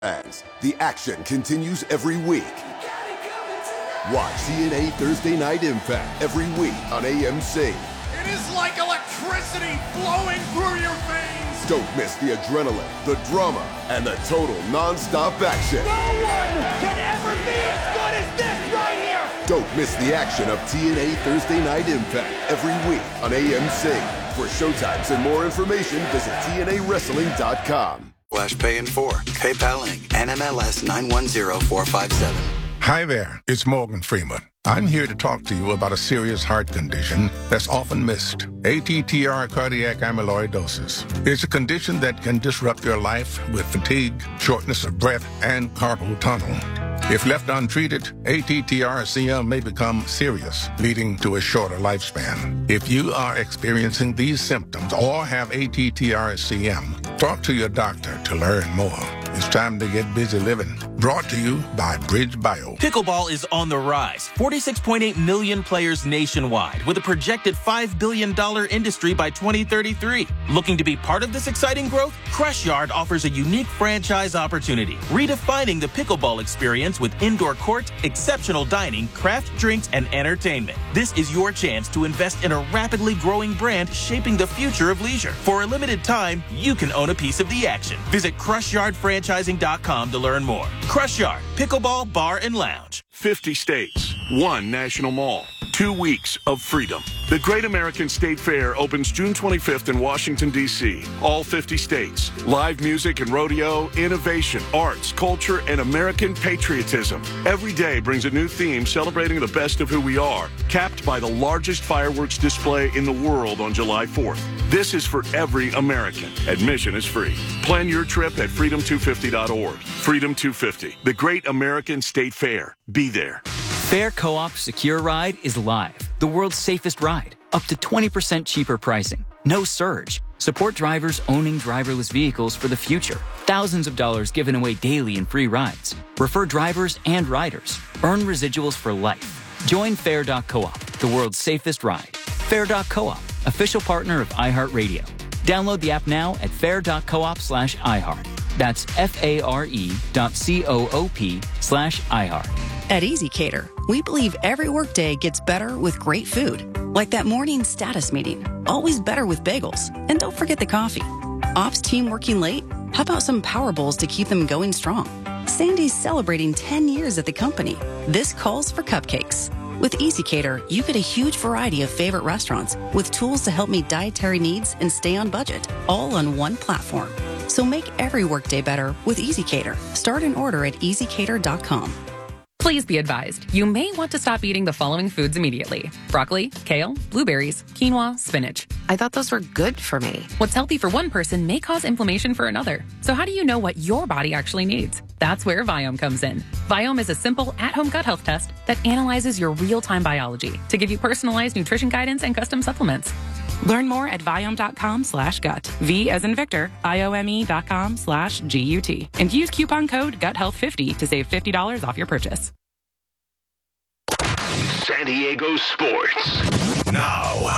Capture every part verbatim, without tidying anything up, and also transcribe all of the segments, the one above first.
Fans, the action continues every week. Watch T N A Thursday Night Impact every week on A M C. It is like electricity flowing through your veins. Don't miss the adrenaline, the drama, and the total non-stop action. No one can ever be as good as this right here. Don't miss the action of T N A Thursday Night Impact every week on A M C. For showtimes and more information, visit T N A wrestling dot com. Slash pay in four. PayPal link. N M L S nine one zero four five seven. Hi there, it's Morgan Freeman. I'm here to talk to you about a serious heart condition that's often missed. A T T R cardiac amyloidosis. It's a condition that can disrupt your life with fatigue, shortness of breath, and carpal tunnel. If left untreated, A T T R C M may become serious, leading to a shorter lifespan. If you are experiencing these symptoms or have A T T R C M, talk to your doctor to learn more. It's time to get busy living. Brought to you by Bridge Bio. Pickleball is on the rise. forty-six point eight million players nationwide with a projected five billion dollars industry by twenty thirty-three. Looking to be part of this exciting growth? Crush Yard offers a unique franchise opportunity, redefining the pickleball experience with indoor court, exceptional dining, craft drinks, and entertainment. This is your chance to invest in a rapidly growing brand shaping the future of leisure. For a limited time, you can own a piece of the action. Visit crush yard franchising dot com to learn more. Crush Yard, Pickleball Bar and Lounge. fifty states, one national mall, two weeks of freedom. The Great American State Fair opens June twenty-fifth in Washington, D C All fifty states. Live music and rodeo, innovation, arts, culture, and American patriotism. Every day brings a new theme celebrating the best of who we are, capped by the largest fireworks display in the world on July fourth. This is for every American. Admission is free. Plan your trip at freedom two fifty dot org. Freedom two fifty, the Great American State Fair. Be there. Fair Co-op Secure Ride is live. The world's safest ride. Up to twenty percent cheaper pricing. No surge. Support drivers owning driverless vehicles for the future. Thousands of dollars given away daily in free rides. Refer drivers and riders. Earn residuals for life. Join Fair dot coop, the world's safest ride. Fair dot coop, official partner of iHeartRadio. Download the app now at fair dot coop slash iHeart. That's F-A-R-E dot C-O-O-P slash iHeart. At EasyCater, we believe every workday gets better with great food. Like that morning status meeting. Always better with bagels. And don't forget the coffee. Ops team working late? How about some power bowls to keep them going strong? Sandy's celebrating ten years at the company. This calls for cupcakes. With EasyCater, you get a huge variety of favorite restaurants with tools to help meet dietary needs and stay on budget, all on one platform. So make every workday better with EasyCater. Start an order at easy cater dot com. Please be advised, you may want to stop eating the following foods immediately. Broccoli, kale, blueberries, quinoa, spinach. I thought those were good for me. What's healthy for one person may cause inflammation for another. So how do you know what your body actually needs? That's where Viome comes in. Viome is a simple at-home gut health test that analyzes your real-time biology to give you personalized nutrition guidance and custom supplements. Learn more at Viome dot com slash gut. V as in Victor, I O M E dot com slash G U T. And use coupon code gut health fifty to save fifty dollars off your purchase. San Diego Sports. Now.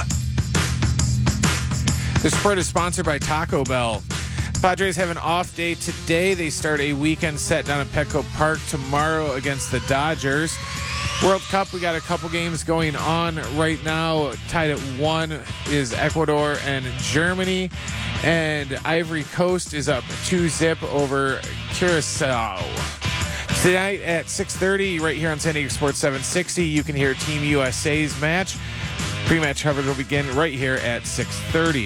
The sport is sponsored by Taco Bell. Padres have an off day today. They start a weekend set down at Petco Park tomorrow against the Dodgers. World Cup, we got a couple games going on right now. Tied at one is Ecuador and Germany. And Ivory Coast is up two zip over Curacao. Tonight at six thirty, right here on San Diego Sports seven sixty, you can hear Team U S A's match. Pre-match coverage will begin right here at six thirty.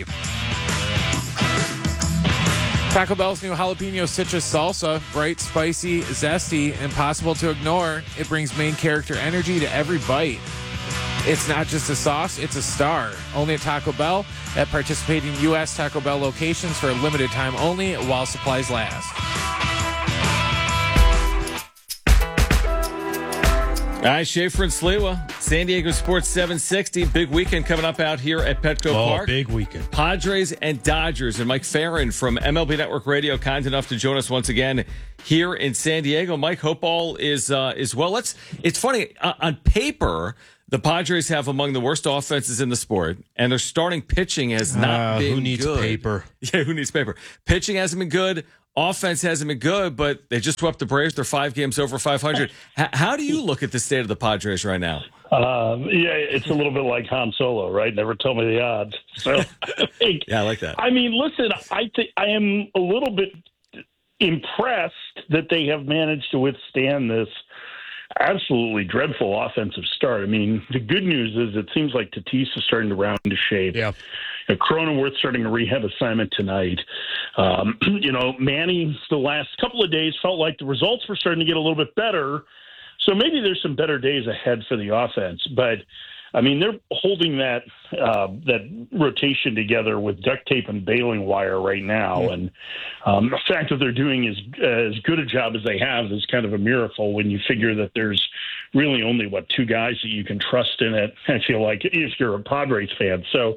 Taco Bell's new jalapeno citrus salsa, bright, spicy, zesty, impossible to ignore. It brings main character energy to every bite. It's not just a sauce, it's a star. Only at Taco Bell at participating U S Taco Bell locations for a limited time only while supplies last. All right, Schaefer and Sliwa, San Diego Sports seven sixty. Big weekend coming up out here at Petco oh, Park. Big weekend. Padres and Dodgers. And Mike Farron from M L B Network Radio, kind enough to join us once again here in San Diego. Mike, hope all is uh, is well. Let's. It's funny, uh, on paper, The Padres have among the worst offenses in the sport, and their starting pitching has not uh, been who needs good. paper? Yeah, who needs paper? Pitching hasn't been good. Offense hasn't been good, but they just swept the Braves. They're five games over five hundred. H- how do you look at the state of the Padres right now? Um, yeah, it's a little bit like Han Solo, right? Never tell me the odds. So, I think, yeah, I like that. I mean, listen, I think I am a little bit impressed that they have managed to withstand this absolutely dreadful offensive start. I mean, the good news is it seems like Tatis is starting to round into shape. Yeah. Cronenworth starting a rehab assignment tonight. Um, you know, Manny, the last couple of days felt like the results were starting to get a little bit better. So maybe there's some better days ahead for the offense. But, I mean, they're holding that uh, that rotation together with duct tape and baling wire right now. Yeah. And um, the fact that they're doing as, as good a job as they have is kind of a miracle when you figure that there's really only, what, two guys that you can trust in it, I feel like, if you're a Padres fan. So,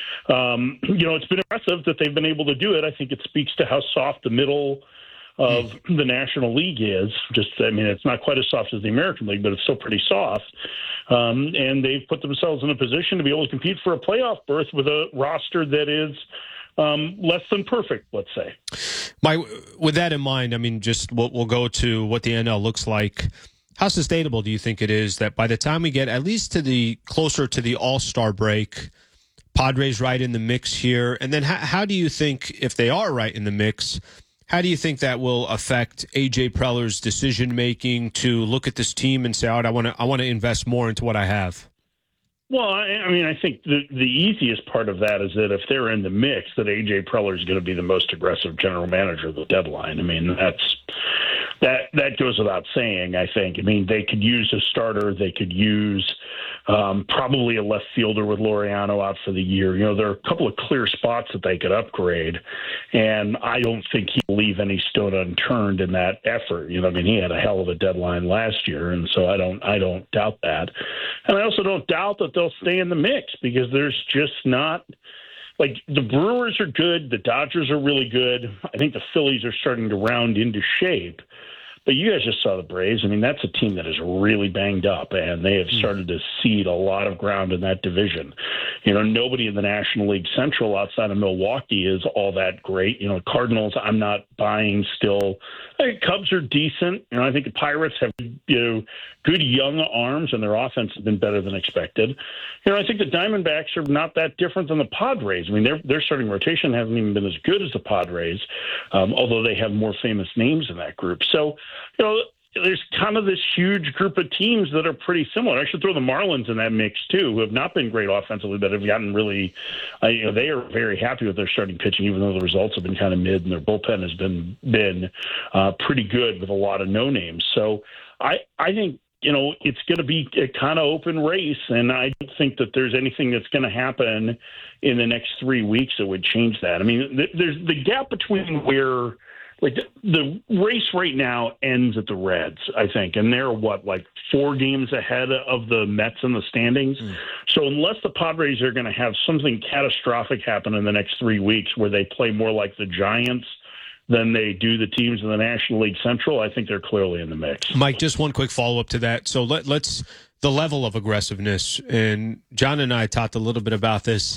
um, you know, it's been impressive that they've been able to do it. I think it speaks to how soft the middle of the National League is. Just, I mean, it's not quite as soft as the American League, but it's still pretty soft. Um, and they've put themselves in a position to be able to compete for a playoff berth with a roster that is um, less than perfect, let's say. My, with that in mind, I mean, just we'll, we'll go to what the N L looks like. How sustainable do you think it is that by the time we get at least to the closer to the All-Star break, Padres right in the mix here? And then how, how do you think, if they are right in the mix, how do you think that will affect A J Preller's decision-making to look at this team and say, all right, I want to I want to invest more into what I have? Well, I, I mean, I think the, the easiest part of that is that if they're in the mix, that A J Preller is going to be the most aggressive general manager of the deadline. I mean, that's that that goes without saying, I think. I mean, they could use a starter. They could use um, probably a left fielder with Laureano out for the year. You know, there are a couple of clear spots that they could upgrade, and I don't think he'll leave any stone unturned in that effort. You know, I mean, he had a hell of a deadline last year, and so I don't I don't doubt that. And I also don't doubt that they'll stay in the mix because there's just not – like, the Brewers are good. The Dodgers are really good. I think the Phillies are starting to round into shape. But you guys just saw the Braves. I mean, that's a team that is really banged up, and they have started to cede a lot of ground in that division. You know, nobody in the National League Central outside of Milwaukee is all that great. You know, Cardinals, I'm not buying still. I think Cubs are decent. You know, I think the Pirates have, you know, good young arms, and their offense has been better than expected. You know, I think the Diamondbacks are not that different than the Padres. I mean, their their starting rotation hasn't even been as good as the Padres, um, although they have more famous names in that group. So, you know, there's kind of this huge group of teams that are pretty similar. I should throw the Marlins in that mix, too, who have not been great offensively, but have gotten really uh, – you know, they are very happy with their starting pitching, even though the results have been kind of mid, and their bullpen has been been uh, pretty good with a lot of no-names. So I, I think, you know, it's going to be a kind of open race, and I don't think that there's anything that's going to happen in the next three weeks that would change that. I mean, th- there's the gap between where – like the, the race right now ends at the Reds, I think, and they're what, like four games ahead of the Mets in the standings. Mm. So unless the Padres are going to have something catastrophic happen in the next three weeks where they play more like the Giants than they do the teams in the National League Central, I think they're clearly in the mix. Mike, just one quick follow-up to that. So let, let's the level of aggressiveness, and John and I talked a little bit about this.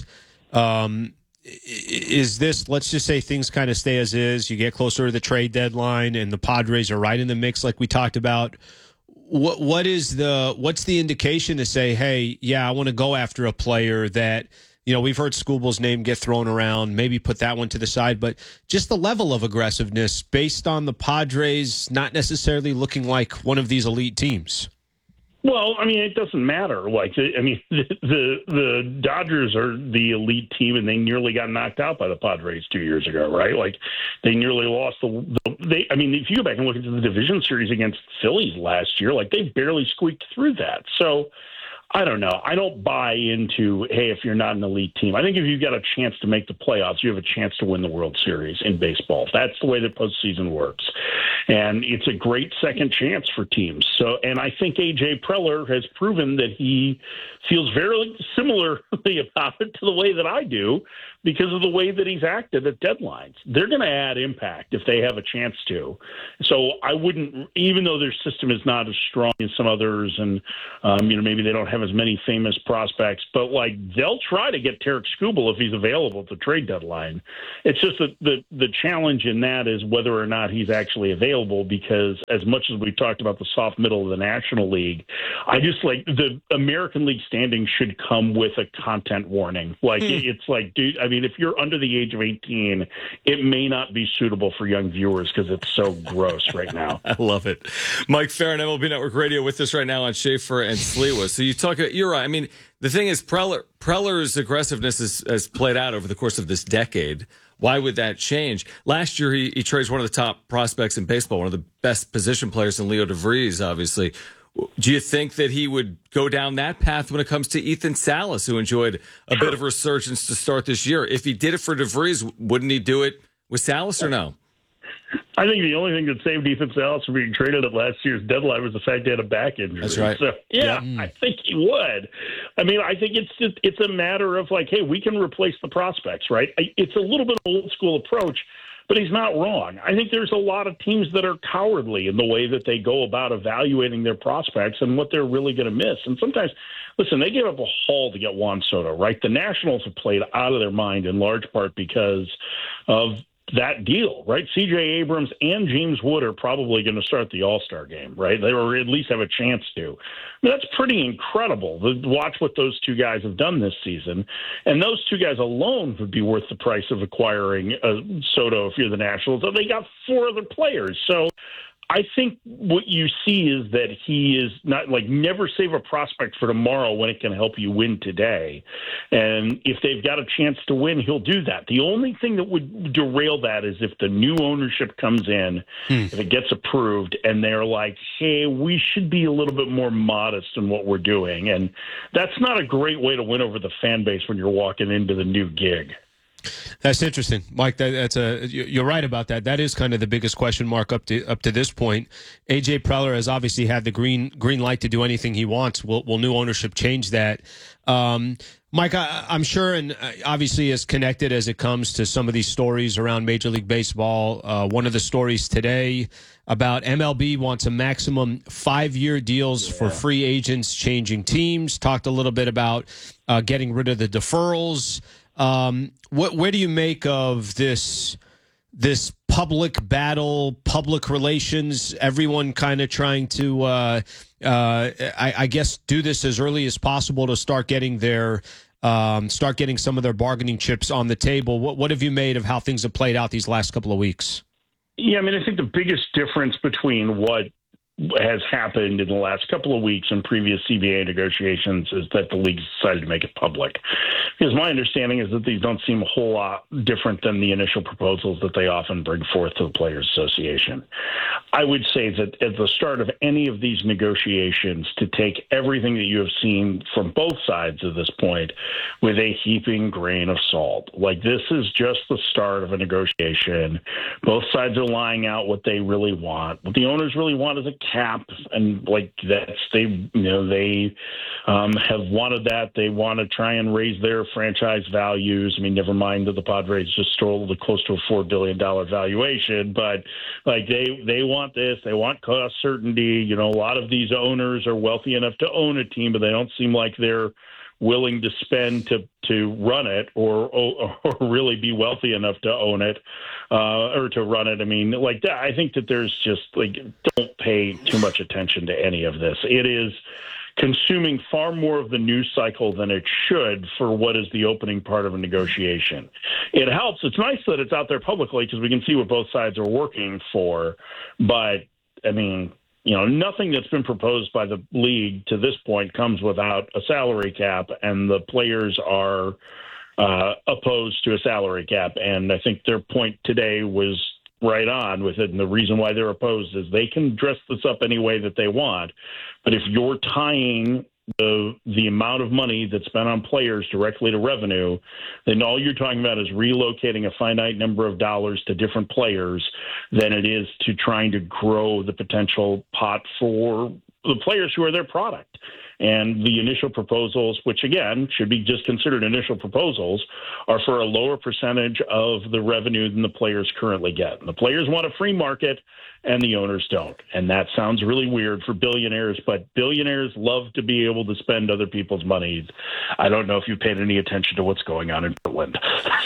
Um, Is this, let's just say things kind of stay as is, you get closer to the trade deadline and the Padres are right in the mix like we talked about. What what is the what's the indication to say, hey, yeah, I want to go after a player that, you know, we've heard Skubal's name get thrown around, maybe put that one to the side, but just the level of aggressiveness based on the Padres not necessarily looking like one of these elite teams? Well, I mean, it doesn't matter. Like, I mean, the, the the Dodgers are the elite team, and they nearly got knocked out by the Padres two years ago, right? Like, they nearly lost the. the they, I mean, if you go back and look into the division series against Phillies last year, like they barely squeaked through that. So, I don't know. I don't buy into, hey, if you're not an elite team. I think if you've got a chance to make the playoffs, you have a chance to win the World Series in baseball. That's the way the postseason works. And it's a great second chance for teams. So, and I think A J Preller has proven that he feels very similarly about it to the way that I do because of the way that he's acted at deadlines. They're going to add impact if they have a chance to. So I wouldn't, even though their system is not as strong as some others and, um, you know, maybe they don't have have as many famous prospects, but like they'll try to get Tarek Skubal if he's available at the trade deadline. It's just that the the challenge in that is whether or not he's actually available, because as much as we talked about the soft middle of the National League, I just like the American League standings should come with a content warning. Like mm. it's like, dude, I mean, if you're under the age of eighteen, it may not be suitable for young viewers because it's so gross right now. I love it. Mike Farron, M L B Network Radio, with us right now on Schaefer and Sliwa. So you talk, you're right. I mean, the thing is, Preller, Preller's aggressiveness has, has played out over the course of this decade. Why would that change? Last year, he, he trades one of the top prospects in baseball, one of the best position players in Leo DeVries, obviously. Do you think that he would go down that path when it comes to Ethan Salas, who enjoyed a bit of resurgence to start this year? If he did it for DeVries, wouldn't he do it with Salas or no? I think the only thing that saved Ethan Salas from being traded at last year's deadline was the fact he had a back injury. That's right. So, yeah, yeah. I think he would. I mean, I think it's just it's a matter of like, hey, we can replace the prospects, right? It's a little bit of an old school approach, but he's not wrong. I think there's a lot of teams that are cowardly in the way that they go about evaluating their prospects and what they're really going to miss. And sometimes, listen, they gave up a haul to get Juan Soto, right? The Nationals have played out of their mind in large part because of that deal, right? C J Abrams and James Wood are probably going to start the All-Star game, right? They or at least have a chance to. I mean, that's pretty incredible to watch what those two guys have done this season. And those two guys alone would be worth the price of acquiring uh, Soto if you're the Nationals. So they got four other players. So I think what you see is that he is not like never save a prospect for tomorrow when it can help you win today. And if they've got a chance to win, he'll do that. The only thing that would derail that is if the new ownership comes in, hmm. if it gets approved and they're like, hey, we should be a little bit more modest in what we're doing. And that's not a great way to win over the fan base when you're walking into the new gig. That's interesting, Mike. That, that's a you're right about that. That is kind of the biggest question mark up to up to this point. A J Preller has obviously had the green green light to do anything he wants. Will, will new ownership change that? Um, Mike, I, I'm sure, and obviously as connected as it comes to some of these stories around Major League Baseball. Uh, one of the stories today about M L B wants a maximum five-year deals yeah. for free agents changing teams. Talked a little bit about uh, getting rid of the deferrals. Um, what, where do you make of this, this public battle, public relations, everyone kind of trying to, uh, uh, I, I guess, do this as early as possible to start getting their, um, start getting some of their bargaining chips on the table? What, what have you made of how things have played out these last couple of weeks? Yeah, I mean, I think the biggest difference between what has happened in the last couple of weeks in previous C B A negotiations is that the league decided to make it public. Because my understanding is that these don't seem a whole lot different than the initial proposals that they often bring forth to the Players Association. I would say that at the start of any of these negotiations, to take everything that you have seen from both sides at this point with a heaping grain of salt. Like, this is just the start of a negotiation. Both sides are lying out what they really want. What the owners really want is a cap, and like that's they you know they um, have wanted that. They want to try and raise their franchise values. I mean, never mind that the Padres just stole the close to a four billion dollar valuation, but like they they want this. They want cost certainty. You know, a lot of these owners are wealthy enough to own a team, but they don't seem like they're willing to spend to to run it or, or or really be wealthy enough to own it uh, or to run it. I mean, like that, I think that there's just like, don't pay too much attention to any of this. It is consuming far more of the news cycle than it should for what is the opening part of a negotiation. It helps. It's nice that it's out there publicly because we can see what both sides are working for. But I mean, you know, nothing that's been proposed by the league to this point comes without a salary cap, and the players are uh, opposed to a salary cap. And I think their point today was right on with it. And the reason why they're opposed is they can dress this up any way that they want. But if you're tying the the amount of money that's spent on players directly to revenue, then all you're talking about is relocating a finite number of dollars to different players than it is to trying to grow the potential pot for the players who are their product. And the initial proposals, which again should be just considered initial proposals, are for a lower percentage of the revenue than the players currently get. And the players want a free market and the owners don't. And that sounds really weird for billionaires, but billionaires love to be able to spend other people's money. I don't know if you paid any attention to what's going on in Portland.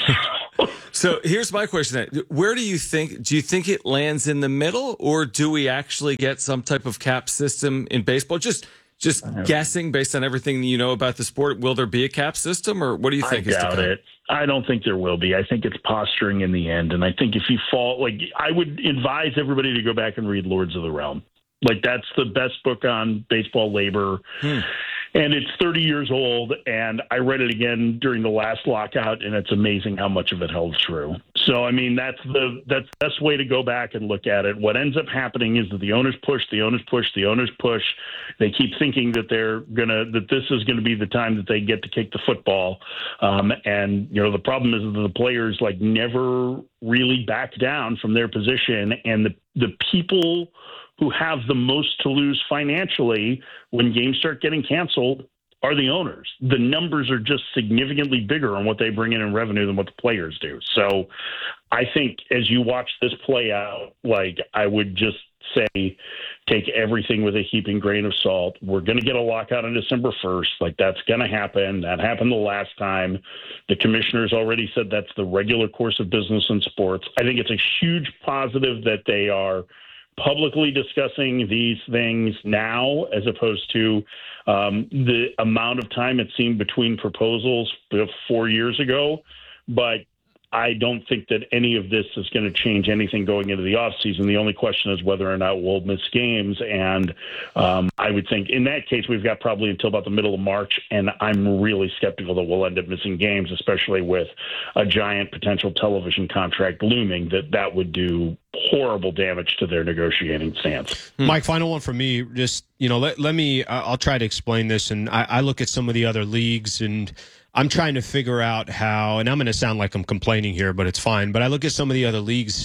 So here's my question. Then. Where do you think, do you think it lands in the middle, or do we actually get some type of cap system in baseball? Just just guessing based on everything you know about the sport, will there be a cap system, or what do you think? I doubt it. I don't think there will be. I think it's posturing in the end. And I think if you fall, like, I would advise everybody to go back and read Lords of the Realm. Like, that's the best book on baseball labor. Hmm. And it's thirty years old, and I read it again during the last lockout, and it's amazing how much of it held true. So, I mean, that's the that's the best way to go back and look at it. What ends up happening is that the owners push, the owners push, the owners push. They keep thinking that they're gonna that this is gonna be the time that they get to kick the football. Um, and you know, the problem is that the players like never really back down from their position, and the the people who have the most to lose financially when games start getting canceled are the owners. The numbers are just significantly bigger on what they bring in in revenue than what the players do. So I think as you watch this play out, like, I would just say, take everything with a heaping grain of salt. We're going to get a lockout on December first. Like, that's going to happen. That happened the last time. The commissioners already said that's the regular course of business in sports. I think it's a huge positive that they are publicly discussing these things now, as opposed to um, the amount of time it seemed between proposals four years ago. But I don't think that any of this is going to change anything going into the offseason. The only question is whether or not we'll miss games. And um, I would think in that case, we've got probably until about the middle of March. And I'm really skeptical that we'll end up missing games, especially with a giant potential television contract looming, that that would do horrible damage to their negotiating stance. Mike, final one for me. Just, you know, let, let me, I'll try to explain this. And I, I look at some of the other leagues, and I'm trying to figure out how, and I'm going to sound like I'm complaining here, but it's fine. But I look at some of the other leagues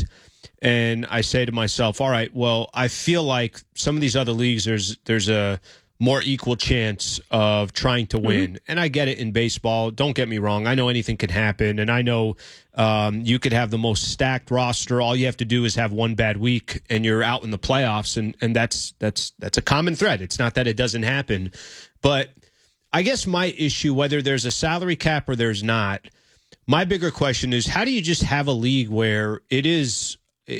and I say to myself, all right, well, I feel like some of these other leagues, there's, there's a more equal chance of trying to win. Mm-hmm. And I get it in baseball. Don't get me wrong. I know anything can happen. And I know um, you could have the most stacked roster. All you have to do is have one bad week and you're out in the playoffs. And, and that's, that's, that's a common thread. It's not that it doesn't happen, but I guess my issue, whether there's a salary cap or there's not, my bigger question is, how do you just have a league where it is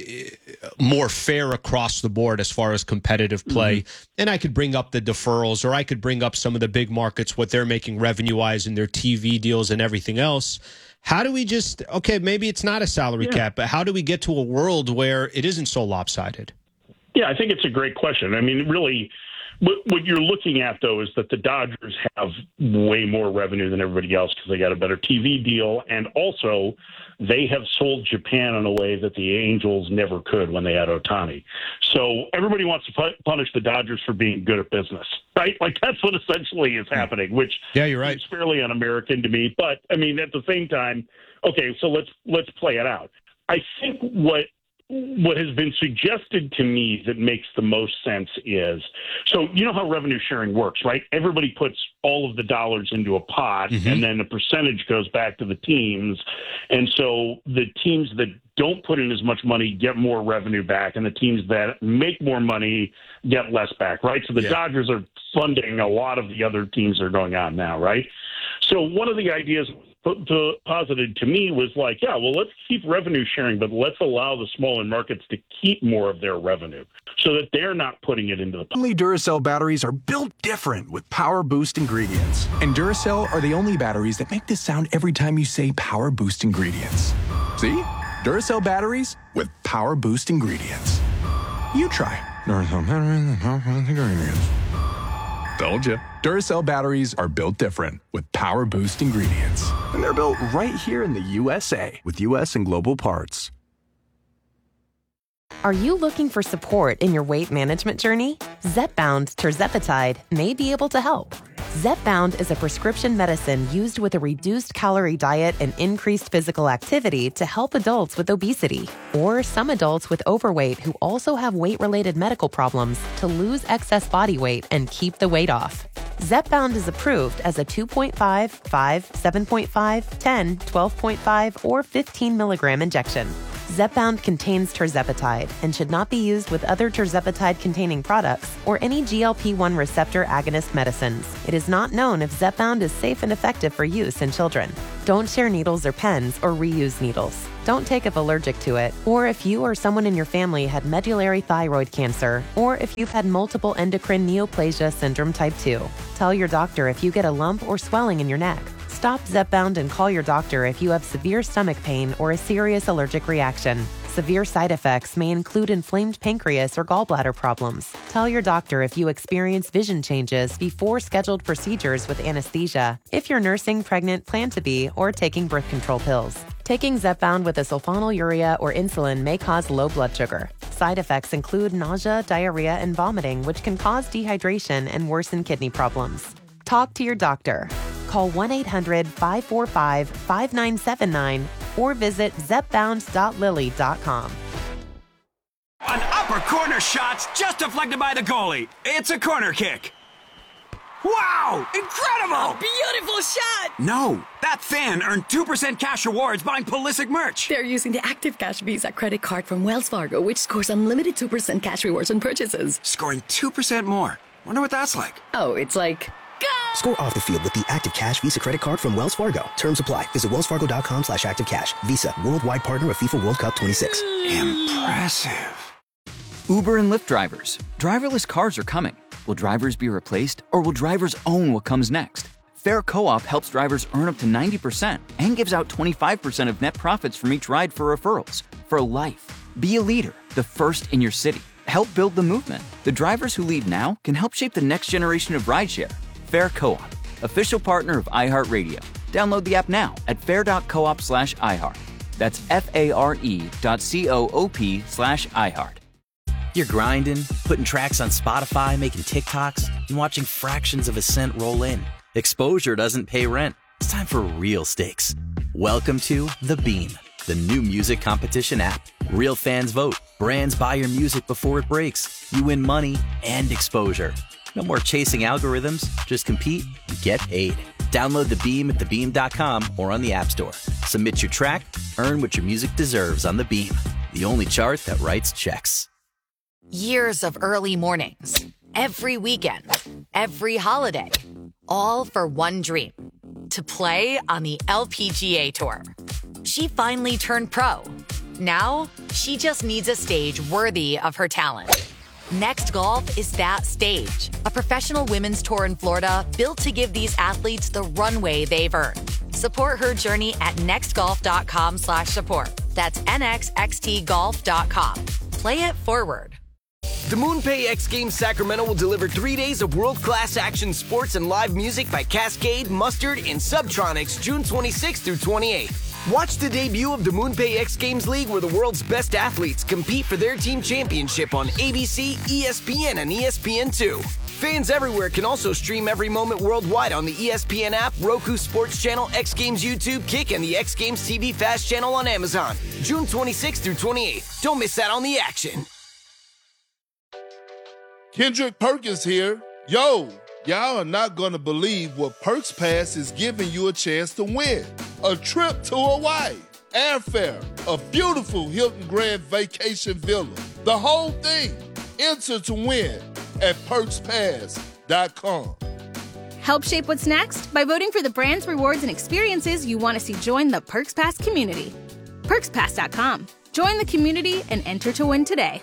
more fair across the board as far as competitive play? Mm-hmm. And I could bring up the deferrals, or I could bring up some of the big markets, what they're making revenue-wise in their T V deals and everything else. How do we just, okay, maybe it's not a salary yeah. cap, but how do we get to a world where it isn't so lopsided? Yeah, I think it's a great question. I mean, really, What, what you're looking at, though, is that the Dodgers have way more revenue than everybody else because they got a better T V deal. And also, they have sold Japan in a way that the Angels never could when they had Ohtani. So everybody wants to pu- punish the Dodgers for being good at business, right? Like, that's what essentially is happening, which yeah, you're right. is fairly un-American to me. But, I mean, at the same time, okay, so let's let's play it out. I think what What has been suggested to me that makes the most sense is, so you know how revenue sharing works, right? Everybody puts all of the dollars into a pot, mm-hmm. and then a percentage goes back to the teams. And so the teams that don't put in as much money get more revenue back, and the teams that make more money get less back, right? So the yeah. Dodgers are funding a lot of the other teams that are going on now, right? So one of the ideas to, posited to me was like, yeah, well, let's keep revenue sharing, but let's allow the smaller markets to keep more of their revenue so that they're not putting it into the... Only Duracell batteries are built different with Power Boost ingredients. And Duracell are the only batteries that make this sound every time you say Power Boost ingredients. See? Duracell batteries with Power Boost ingredients. You try. Duracell batteries with Power Boost ingredients. Told you. Duracell batteries are built different with Power Boost ingredients. And they're built right here in the U S A with U S and global parts. Are you looking for support in your weight management journey? Zepbound tirzepatide may be able to help. Zepbound is a prescription medicine used with a reduced calorie diet and increased physical activity to help adults with obesity or some adults with overweight who also have weight-related medical problems to lose excess body weight and keep the weight off. Zepbound is approved as a two point five, five, seven point five, ten, twelve point five, or fifteen milligram injection. Zepbound contains tirzepatide and should not be used with other tirzepatide-containing products or any G L P one receptor agonist medicines. It is not known if Zepbound is safe and effective for use in children. Don't share needles or pens or reuse needles. Don't take if allergic to it, or if you or someone in your family had medullary thyroid cancer, or if you've had multiple endocrine neoplasia syndrome type two. Tell your doctor if you get a lump or swelling in your neck. Stop Zepbound and call your doctor if you have severe stomach pain or a serious allergic reaction. Severe side effects may include inflamed pancreas or gallbladder problems. Tell your doctor if you experience vision changes before scheduled procedures with anesthesia, if you're nursing, pregnant, plan to be, or taking birth control pills. Taking Zepbound with a sulfonylurea or insulin may cause low blood sugar. Side effects include nausea, diarrhea, and vomiting, which can cause dehydration and worsen kidney problems. Talk to your doctor. Call one eight hundred, five four five, five nine seven nine or visit zepbound dot lilly dot com. An upper corner shot's just deflected by the goalie. It's a corner kick. Wow! Incredible! Beautiful shot! No, that fan earned two percent cash rewards buying Pulisic merch. They're using the Active Cash Visa credit card from Wells Fargo, which scores unlimited two percent cash rewards on purchases. Scoring two percent more. Wonder what that's like. Oh, it's like... Score off the field with the Active Cash Visa credit card from Wells Fargo. Terms apply. Visit wellsfargo.com slash active cash. Visa, worldwide partner of FIFA World Cup twenty-six. Impressive. Uber and Lyft drivers. Driverless cars are coming. Will drivers be replaced, or will drivers own what comes next? Fair Co-op helps drivers earn up to ninety percent and gives out twenty-five percent of net profits from each ride for referrals. For life. Be a leader, the first in your city. Help build the movement. The drivers who lead now can help shape the next generation of rideshare. Fair Co-op, official partner of iHeartRadio. Download the app now at fair.coop slash iHeart. That's F-A-R-E dot C-O-O-P slash iHeart. You're grinding, putting tracks on Spotify, making TikToks, and watching fractions of a cent roll in. Exposure doesn't pay rent. It's time for real stakes. Welcome to The Beam, the new music competition app. Real fans vote. Brands buy your music before it breaks. You win money and exposure. No more chasing algorithms. Just compete and get paid. Download The Beam at the beam dot com or on the App Store. Submit your track, earn what your music deserves on The Beam, the only chart that writes checks. Years of early mornings, every weekend, every holiday, all for one dream, to play on the L P G A Tour. She finally turned pro. Now, she just needs a stage worthy of her talent. Next Golf is that stage, a professional women's tour in Florida built to give these athletes the runway they've earned. Support her journey at nextgolf.com slash support. That's N X X T golf dot com. Play it forward. The MoonPay X Games Sacramento will deliver three days of world-class action sports and live music by Cascade, Mustard, and Subtronics June twenty-sixth through twenty-eighth. Watch the debut of the MoonPay X Games League, where the world's best athletes compete for their team championship on A B C, E S P N, and E S P N two. Fans everywhere can also stream every moment worldwide on the E S P N app, Roku Sports Channel, X Games YouTube, Kick, and the X Games T V Fast Channel on Amazon. June twenty-sixth through twenty-eighth. Don't miss out on the action. Kendrick Perkins here. Yo, y'all are not going to believe what Perks Pass is giving you a chance to win. A trip to Hawaii, airfare, a beautiful Hilton Grand Vacation Villa. The whole thing. Enter to win at perks pass dot com. Help shape what's next by voting for the brands, rewards, and experiences you want to see join the Perks Pass community. perks pass dot com. Join the community and enter to win today.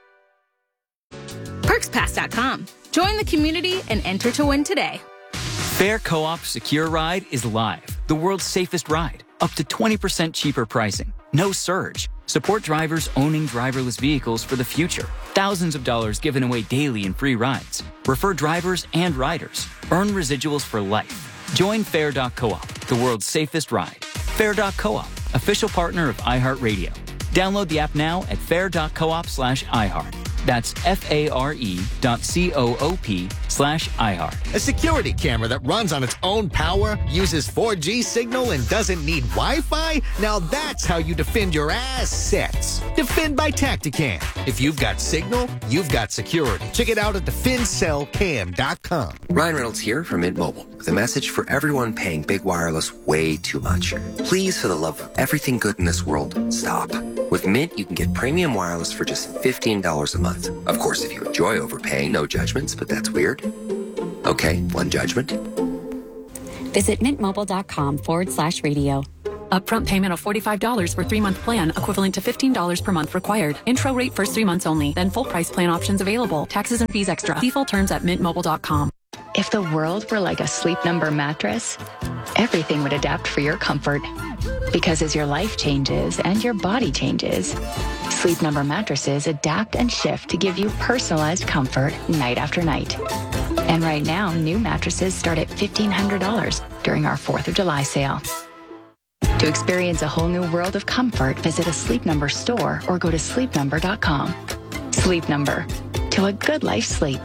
perks pass dot com. Join the community and enter to win today. Fair Co-op Secure Ride is live. The world's safest ride. Up to twenty percent cheaper pricing. No surge. Support drivers owning driverless vehicles for the future. Thousands of dollars given away daily in free rides. Refer drivers and riders. Earn residuals for life. Join Fair dot coop, the world's safest ride. Fair dot coop, official partner of iHeartRadio. Download the app now at fair dot coop slash iHeart. That's F-A-R-E dot C-O-O-P slash iHeart. A security camera that runs on its own power, uses four G signal, and doesn't need Wi-Fi? Now that's how you defend your assets. Defend by Tacticam. If you've got signal, you've got security. Check it out at defend cell cam dot com. Ryan Reynolds here from Mint Mobile with a message for everyone paying big wireless way too much. Please, for the love of everything good in this world, stop. With Mint, you can get premium wireless for just fifteen dollars a month. Of course, if you enjoy overpaying, no judgments, but that's weird. Okay, one judgment. Visit mintmobile.com forward slash radio. Upfront payment of forty-five dollars for three-month plan, equivalent to fifteen dollars per month required. Intro rate first three months only, then full price plan options available. Taxes and fees extra. See full terms at mint mobile dot com. If the world were like a Sleep Number mattress, everything would adapt for your comfort. Because as your life changes and your body changes, Sleep Number mattresses adapt and shift to give you personalized comfort night after night. And right now, new mattresses start at fifteen hundred dollars during our fourth of July sale. To experience a whole new world of comfort, visit a Sleep Number store or go to sleep number dot com. Sleep Number. To a good life sleep.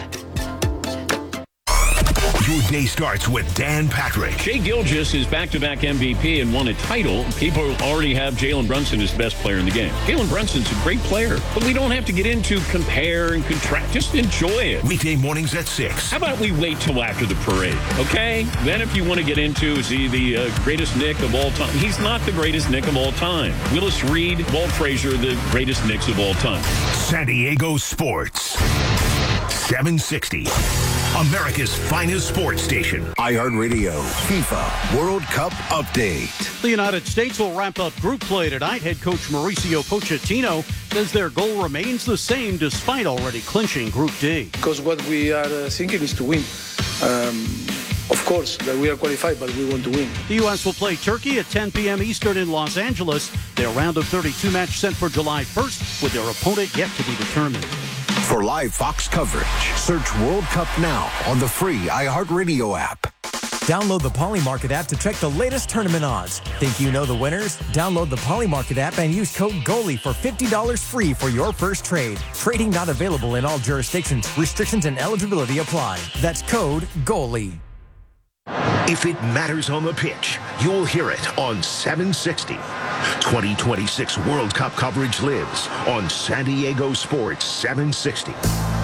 Your day starts with Dan Patrick. Shai Gilgeous is back-to-back M V P and won a title. People already have Jalen Brunson as best player in the game. Jalen Brunson's a great player, but we don't have to get into compare and contrast. Just enjoy it. Weekday mornings at six. How about we wait till after the parade, okay? Then if you want to get into, is he the uh, greatest Knick of all time? He's not the greatest Knick of all time. Willis Reed, Walt Frazier, the greatest Knicks of all time. San Diego Sports. seven sixty. America's finest sports station. iHeartRadio. FIFA World Cup Update. The United States will wrap up group play tonight. Head coach Mauricio Pochettino says their goal remains the same despite already clinching Group D. Because what we are uh, thinking is to win. Um, of course, that we are qualified, but we want to win. The U S will play Turkey at ten p.m. Eastern in Los Angeles. Their round of thirty-two match set for July first, with their opponent yet to be determined. For live Fox coverage, search World Cup now on the free iHeartRadio app. Download the Polymarket app to check the latest tournament odds. Think you know the winners? Download the Polymarket app and use code GOALIE for fifty dollars free for your first trade. Trading not available in all jurisdictions. Restrictions and eligibility apply. That's code GOALIE. If it matters on the pitch, you'll hear it on seven sixty. twenty twenty-six World Cup coverage lives on San Diego Sports seven sixty.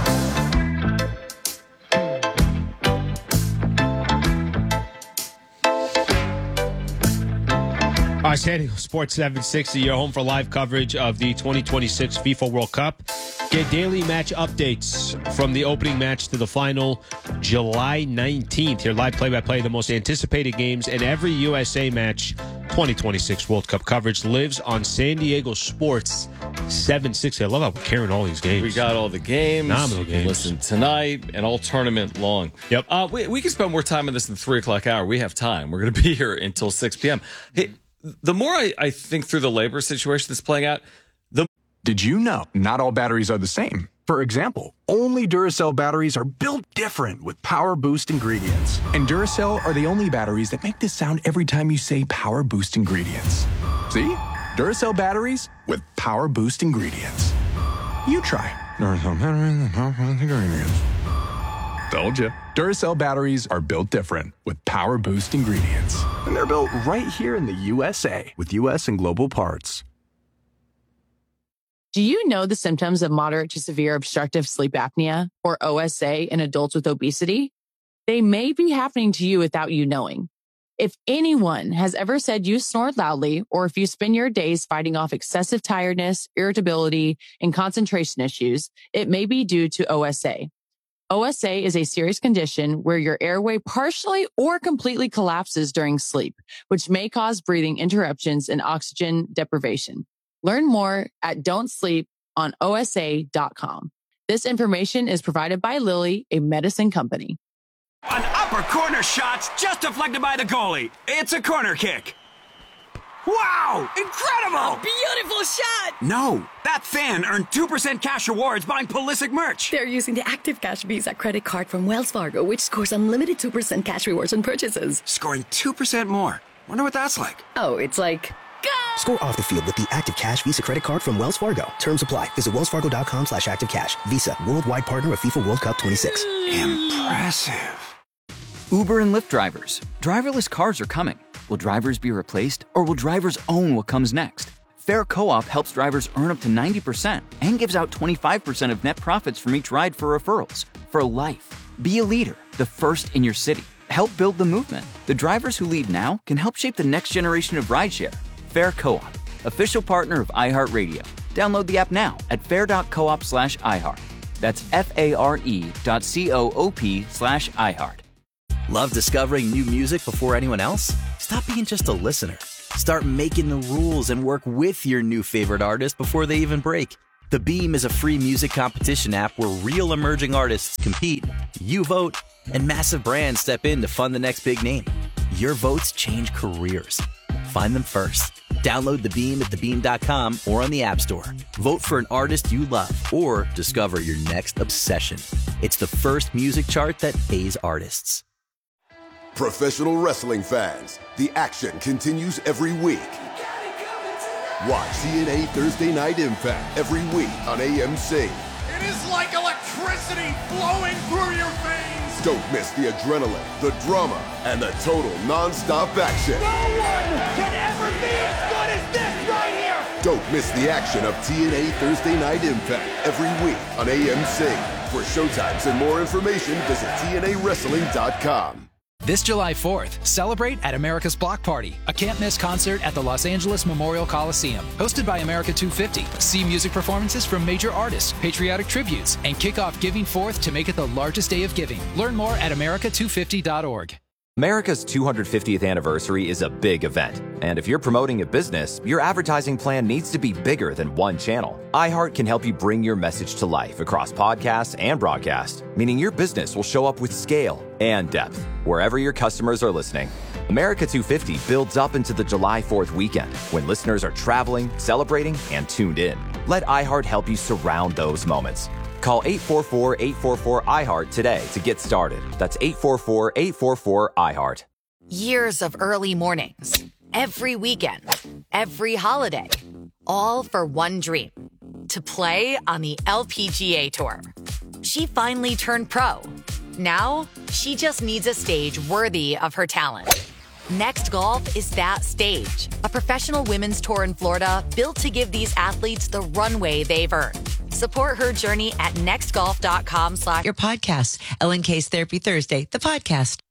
All right, San Diego Sports seven sixty, your home for live coverage of the twenty twenty-six FIFA World Cup. Get daily match updates from the opening match to the final July nineteenth. Your live play-by-play, the most anticipated games, and every U S A match. twenty twenty-six World Cup coverage lives on San Diego Sports seven sixty. I love how we're carrying all these games. We got all the games. Nominal you can games. listen tonight and all tournament long. Yep. Uh, we, we can spend more time on this in the three o'clock hour. We have time. We're going to be here until six p.m. Hey, the more I, I think through the labor situation that's playing out, the Did you know not all batteries are the same? For example, only Duracell batteries are built different with Power Boost ingredients. And Duracell are the only batteries that make this sound every time you say Power Boost ingredients. See? Duracell batteries with Power Boost ingredients. You try. Duracell batteries with Power Boost ingredients. Told you. Duracell batteries are built different with Power Boost ingredients. And they're built right here in the U S A with U S and global parts. Do you know the symptoms of moderate to severe obstructive sleep apnea, or O S A, in adults with obesity? They may be happening to you without you knowing. If anyone has ever said you snore loudly, or if you spend your days fighting off excessive tiredness, irritability, and concentration issues, it may be due to O S A. O S A is a serious condition where your airway partially or completely collapses during sleep, which may cause breathing interruptions and oxygen deprivation. Learn more at don't sleep on O S A dot com. This information is provided by Lilly, a medicine company. An upper corner shot's just deflected by the goalie. It's a corner kick. Wow! Incredible! A beautiful shot! No, that fan earned two percent cash rewards buying Pulisic merch. They're using the Active Cash Visa credit card from Wells Fargo, which scores unlimited two percent cash rewards on purchases. Scoring two percent more. Wonder what that's like. Oh, it's like... Score off the field with the Active Cash Visa credit card from Wells Fargo. Terms apply. Visit wellsfargo.com slash active cash. Visa, worldwide partner of FIFA World Cup twenty-six. Impressive. Uber and Lyft drivers. Driverless cars are coming. Will drivers be replaced, or will drivers own what comes next? Fair Co-op helps drivers earn up to ninety percent and gives out twenty-five percent of net profits from each ride for referrals. For life. Be a leader, the first in your city. Help build the movement. The drivers who lead now can help shape the next generation of rideshare. Fair Co-op, official partner of iHeartRadio. Download the app now at fair.coop slash iHeart. That's F-A-R-E dot C-O-O-P slash iHeart. Love discovering new music before anyone else? Stop being just a listener. Start making the rules and work with your new favorite artist before they even break. The Beam is a free music competition app where real emerging artists compete, you vote, and massive brands step in to fund the next big name. Your votes change careers. Find them first. Download The Beam at the beam dot com or on the App Store. Vote for an artist you love or discover your next obsession. It's the first music chart that pays artists. Professional wrestling fans, the action continues every week. Watch T N A Thursday Night Impact every week on A M C. It is like electricity flowing through your veins. Don't miss the adrenaline, the drama, and the total non-stop action. No one can ever be as good as this right here. Don't miss the action of T N A Thursday Night Impact every week on A M C. For showtimes and more information, visit T N A wrestling dot com. This July fourth, celebrate at America's Block Party, a can't-miss concert at the Los Angeles Memorial Coliseum. Hosted by America two fifty, see music performances from major artists, patriotic tributes, and kick off Giving Forth to make it the largest day of giving. Learn more at America two fifty dot org. America's two hundred fiftieth anniversary is a big event, and if you're promoting a business, your advertising plan needs to be bigger than one channel. iHeart can help you bring your message to life across podcasts and broadcast, meaning your business will show up with scale and depth wherever your customers are listening. America two fifty builds up into the July fourth weekend when listeners are traveling, celebrating, and tuned in. Let iHeart help you surround those moments. Call eight four four, eight four four, I heart today to get started. That's eight four four, eight four four, I heart. Years of early mornings, every weekend, every holiday, all for one dream, to play on the L P G A Tour. She finally turned pro. Now, she just needs a stage worthy of her talent. Next Golf is that stage, a professional women's tour in Florida built to give these athletes the runway they've earned. Support her journey at nextgolf.com slash your podcast, L N K's Therapy Thursday, the podcast.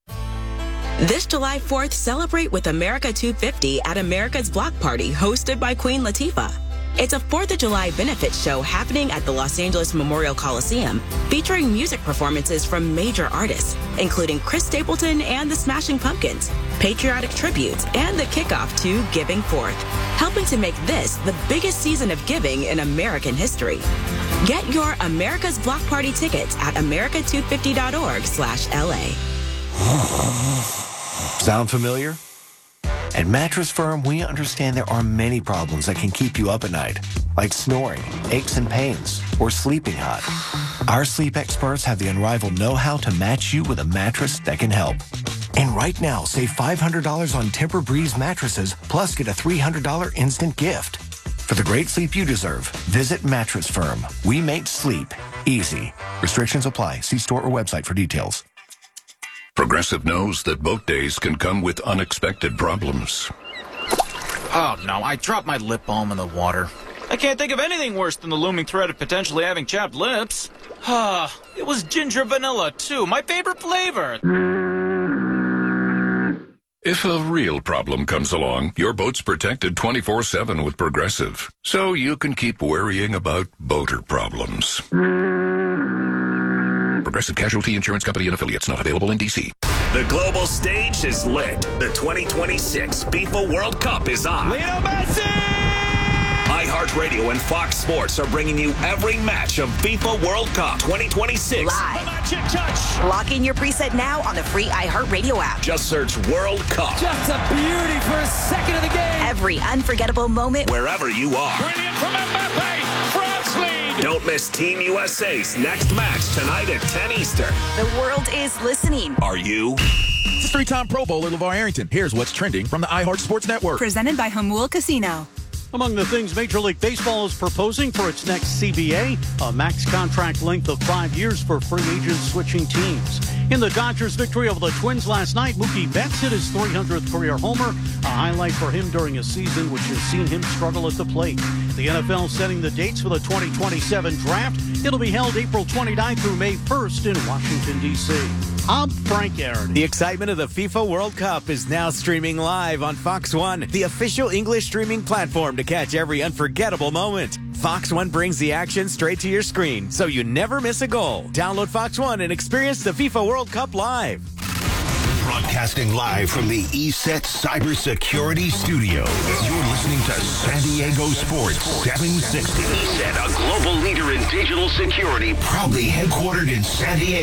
This July fourth, celebrate with America two fifty at America's Block Party, hosted by Queen Latifah. It's a fourth of July benefit show happening at the Los Angeles Memorial Coliseum, featuring music performances from major artists, including Chris Stapleton and the Smashing Pumpkins, patriotic tributes, and the kickoff to Giving Forth, helping to make this the biggest season of giving in American history. Get your America's Block Party tickets at america two fifty dot org slash L A. Sound familiar? At Mattress Firm, we understand there are many problems that can keep you up at night, like snoring, aches and pains, or sleeping hot. Our sleep experts have the unrivaled know-how to match you with a mattress that can help. And right now, save five hundred dollars on Tempur-Breeze mattresses, plus get a three hundred dollars instant gift. For the great sleep you deserve, visit Mattress Firm. We make sleep easy. Restrictions apply. See store or website for details. Progressive knows that boat days can come with unexpected problems. Oh, no, I dropped my lip balm in the water. I can't think of anything worse than the looming threat of potentially having chapped lips. Ah, it was ginger vanilla, too, my favorite flavor. If a real problem comes along, your boat's protected twenty-four seven with Progressive, so you can keep worrying about boater problems. Progressive Casualty Insurance Company and Affiliates, not available in D C. The global stage is lit. The twenty twenty-six FIFA World Cup is on. Lionel Messi! iHeartRadio and Fox Sports are bringing you every match of FIFA World Cup twenty twenty-six. Live. Magic touch. Lock in your preset now on the free iHeartRadio app. Just search World Cup. Just a beauty for a second of the game. Every unforgettable moment. Wherever you are. Brilliant from Mbappe. France lead. Don't miss Team U S A's next match tonight at ten Eastern. The world is listening. Are you? This is three-time Pro Bowler LeVar Arrington. Here's what's trending from the iHeart Sports Network. Presented by Hamul Casino. Among the things Major League Baseball is proposing for its next C B A, a max contract length of five years for free agents switching teams. In the Dodgers' victory over the Twins last night, Mookie Betts hit his three hundredth career homer, a highlight for him during a season which has seen him struggle at the plate. The N F L setting the dates for the twenty twenty-seven draft. It'll be held April twenty-ninth through May first in Washington, D C I'm Frank Arity. The excitement of the FIFA World Cup is now streaming live on Fox One, the official English streaming platform to catch every unforgettable moment. Fox One brings the action straight to your screen, so you never miss a goal. Download Fox One and experience the FIFA World Cup live. Broadcasting live from the E S E T Cybersecurity Studios. You're listening to San Diego Sports seven sixty. E S E T, a global leader in digital security, proudly headquartered in San Diego.